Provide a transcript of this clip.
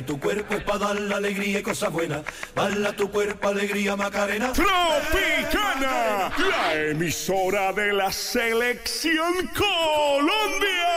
Tu cuerpo es para dar la alegría y cosas buenas. Bala tu cuerpo, alegría, Macarena. Tropicana, la emisora de la Selección Colombia.